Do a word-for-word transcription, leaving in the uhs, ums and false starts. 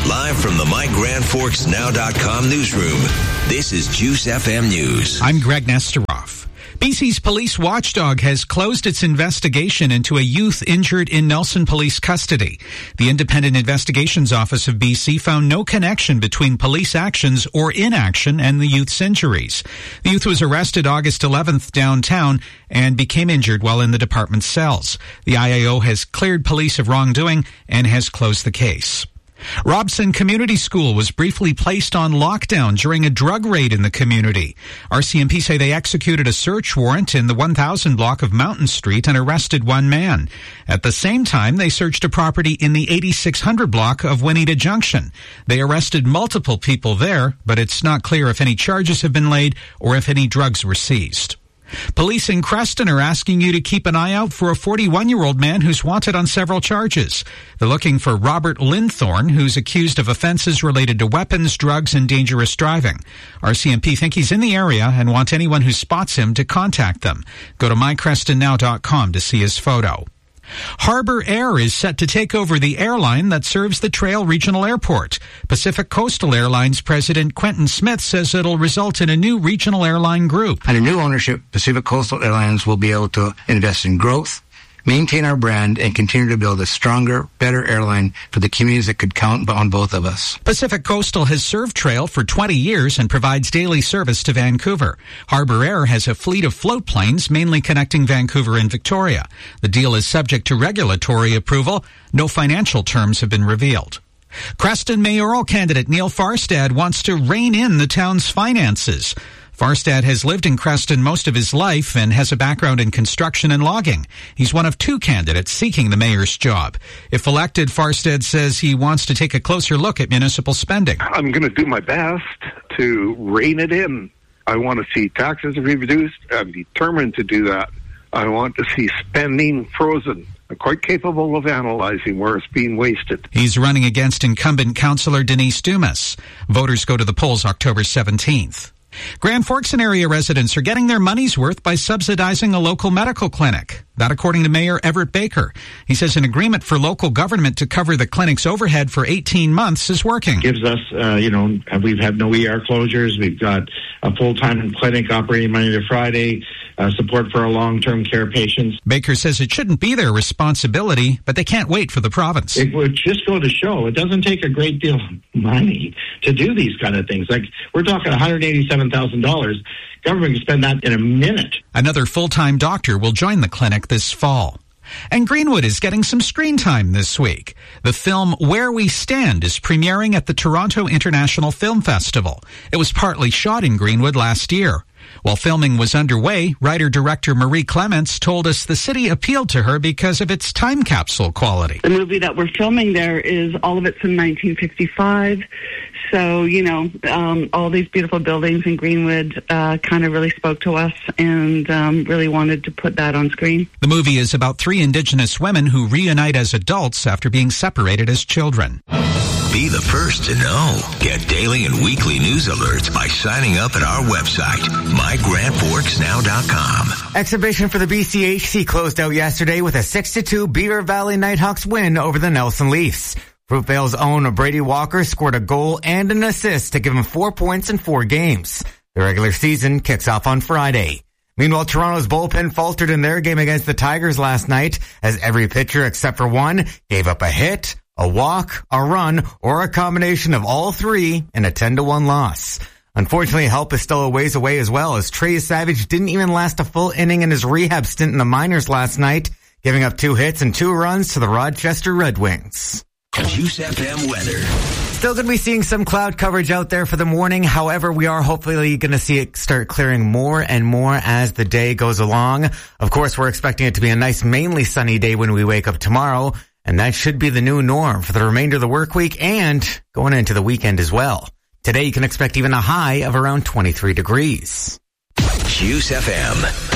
Live from the my grand forks now dot com newsroom, this is Juice F M News. I'm Greg Nesteroff. B C's police watchdog has closed its investigation into a youth injured in Nelson police custody. The Independent Investigations Office of B C found no connection between police actions or inaction and the youth's injuries. The youth was arrested August eleventh downtown and became injured while in the department's cells. The I A O has cleared police of wrongdoing and has closed the case. Robson Community School was briefly placed on lockdown during a drug raid in the community. R C M P say they executed a search warrant in the one thousand block of Mountain Street and arrested one man. At the same time, they searched a property in the eighty-six hundred block of Winita Junction. They arrested multiple people there, but it's not clear if any charges have been laid or if any drugs were seized. Police in Creston are asking you to keep an eye out for a forty-one-year-old man who's wanted on several charges. They're looking for Robert Linthorne, who's accused of offenses related to weapons, drugs, and dangerous driving. R C M P think he's in the area and want anyone who spots him to contact them. Go to my creston now dot com to see his photo. Harbor Air is set to take over the airline that serves the Trail Regional Airport. Pacific Coastal Airlines President Quentin Smith says it'll result in a new regional airline group. Under new ownership, Pacific Coastal Airlines will be able to invest in growth, maintain our brand, and continue to build a stronger, better airline for the communities that could count on both of us. Pacific Coastal has served Trail for twenty years and provides daily service to Vancouver. Harbor Air has a fleet of float planes mainly connecting Vancouver and Victoria. The deal is subject to regulatory approval. No financial terms have been revealed. Creston mayoral candidate Neil Farstad wants to rein in the town's finances. Farstad has lived in Creston most of his life and has a background in construction and logging. He's one of two candidates seeking the mayor's job. If elected, Farstad says he wants to take a closer look at municipal spending. I'm going to do my best to rein it in. I want to see taxes reduced. I'm determined to do that. I want to see spending frozen. I'm quite capable of analyzing where it's being wasted. He's running against incumbent councillor Denise Dumas. Voters go to the polls October seventeenth. Grand Forks and area residents are getting their money's worth by subsidizing a local medical clinic. That according to Mayor Everett Baker. He says an agreement for local government to cover the clinic's overhead for eighteen months is working. Gives us, uh, you know, we've had no E R closures. We've got a full-time clinic operating Monday to Friday, uh, support for our long-term care patients. Baker says it shouldn't be their responsibility, but they can't wait for the province. It would just go to show it doesn't take a great deal of money to do these kind of things. Like, we're talking one hundred eighty-seven thousand dollars. Government can spend that in a minute. Another full-time doctor will join the clinic this fall. And Greenwood is getting some screen time this week. The film Where We Stand is premiering at the Toronto International Film Festival. It was partly shot in Greenwood last year. While filming was underway, writer-director Marie Clements told us the city appealed to her because of its time capsule quality. The movie that we're filming there is all of it's in nineteen fifty-five. So, you know, um, all these beautiful buildings in Greenwood uh, kind of really spoke to us and um, really wanted to put that on screen. The movie is about three Indigenous women who reunite as adults after being separated as children. Be the first to know. Get daily and weekly news alerts by signing up at our website, my grand forks now dot com. Exhibition for the B C H C closed out yesterday with a six to two Beaver Valley Nighthawks win over the Nelson Leafs. Fruitvale's own Brady Walker scored a goal and an assist to give him four points in four games. The regular season kicks off on Friday. Meanwhile, Toronto's bullpen faltered in their game against the Tigers last night as every pitcher except for one gave up a hit, a walk, a run, or a combination of all three in a ten to one loss. Unfortunately, help is still a ways away as well, as Trey Savage didn't even last a full inning in his rehab stint in the minors last night, giving up two hits and two runs to the Rochester Red Wings. Juice F M weather. Still going to be seeing some cloud coverage out there for the morning. However, we are hopefully going to see it start clearing more and more as the day goes along. Of course, we're expecting it to be a nice, mainly sunny day when we wake up tomorrow. And that should be the new norm for the remainder of the work week and going into the weekend as well. Today, you can expect even a high of around twenty-three degrees. Juice F M.